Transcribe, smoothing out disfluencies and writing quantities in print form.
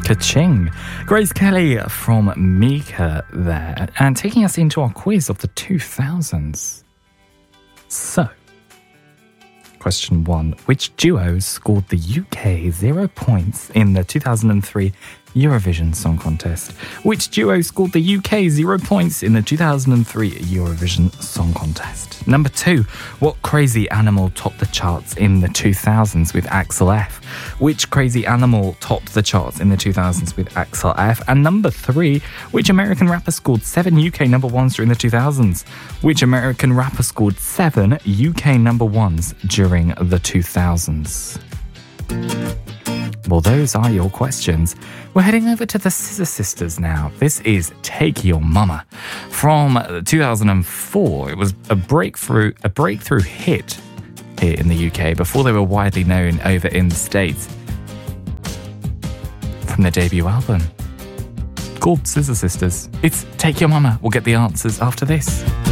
Ka-ching. Grace Kelly from Mika there, and taking us into our quiz of the 2000s. So, question 1. Which duo scored the UK 0 points in the 2003 Eurovision Song Contest? Which duo scored the UK 0 points in the 2003 Eurovision Song Contest? Number 2, what crazy animal topped the charts in the 2000s with Axel F? Which crazy animal topped the charts in the 2000s with Axel F? And number 3, which American rapper scored 7 UK number ones during the 2000s? Which American rapper scored 7 UK number ones during the 2000s? Well, those are your questions. We're heading over to the Scissor Sisters now. This is Take Your Mama from 2004. It was a breakthrough hit here in the UK before they were widely known over in the States. From their debut album called Scissor Sisters. It's Take Your Mama. We'll get the answers after this.